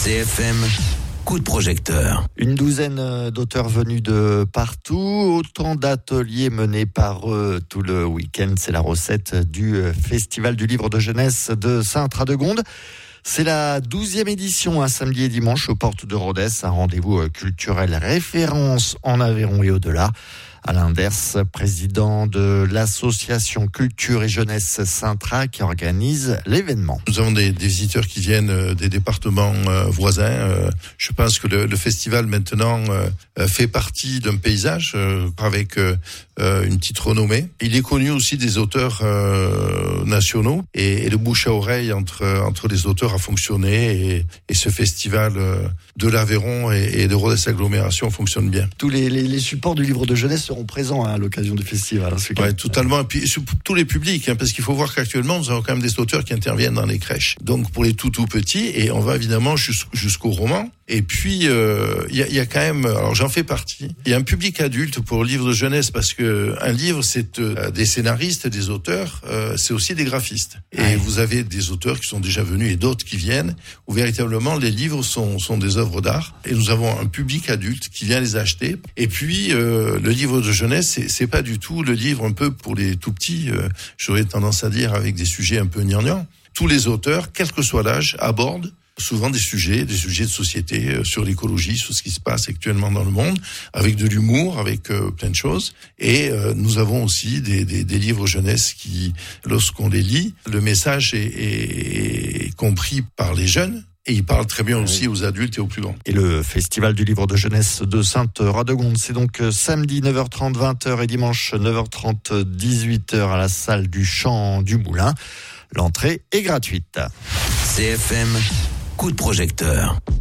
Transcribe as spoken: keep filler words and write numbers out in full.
C F M, coup de projecteur. Une douzaine d'auteurs venus de partout, autant d'ateliers menés par eux tout le week-end. C'est la recette du Festival du livre de jeunesse de Sainte-Radegonde. C'est la douzième édition, un samedi et dimanche aux portes de Rodez, un rendez-vous culturel référence en Aveyron et au-delà. Alain Ders, président de l'association Culture et Jeunesse Saintra qui organise l'événement. Nous avons des, des visiteurs qui viennent des départements euh, voisins. Euh, je pense que le, le festival maintenant euh, fait partie d'un paysage euh, avec euh, une petite renommée. Il est connu aussi des auteurs euh, nationaux et, et le bouche à oreille entre entre les auteurs a fonctionné et, et ce festival euh, de l'Aveyron et, et de Rodez Agglomération fonctionne bien. Tous les, les, les supports du livre de jeunesse seront présents hein, à l'occasion du festival. Hein, ouais, totalement. Et puis pour tous les publics, hein, parce qu'il faut voir qu'actuellement nous avons quand même des auteurs qui interviennent dans les crèches. Donc pour les tout tout petits, et on va évidemment jusqu'au roman. Et puis il euh, y, a, y a quand même, alors j'en fais partie. Il y a un public adulte pour le livre de jeunesse parce que un livre c'est euh, des scénaristes, des auteurs, euh, c'est aussi des graphistes. Et ouais. Vous avez des auteurs qui sont déjà venus et d'autres qui viennent où véritablement les livres sont sont des œuvres d'art. Et nous avons un public adulte qui vient les acheter. Et puis euh, le livre de jeunesse c'est, c'est pas du tout le livre un peu pour les tout petits. Euh, j'aurais tendance à dire avec des sujets un peu gnangnans. Tous les auteurs, quel que soit l'âge, abordent souvent des sujets, des sujets de société, euh, sur l'écologie, sur ce qui se passe actuellement dans le monde, avec de l'humour, avec euh, plein de choses. Et euh, nous avons aussi des, des, des livres jeunesse qui, lorsqu'on les lit, le message est, est, est compris par les jeunes. Et il parle très bien aussi aux adultes et aux plus grands. Et le Festival du livre de jeunesse de Sainte-Radegonde, c'est donc samedi neuf heures trente vingt heures et dimanche neuf heures trente dix-huit heures à la salle du Champ du Moulin. L'entrée est gratuite. C F M, coup de projecteur.